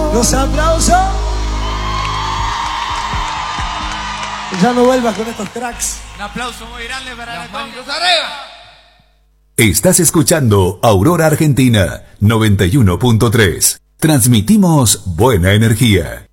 Los aplausos. Ya no vuelvas con estos cracks. Un aplauso muy grande para las manitos arriba. Estás escuchando Aurora Argentina 91.3. Transmitimos buena energía.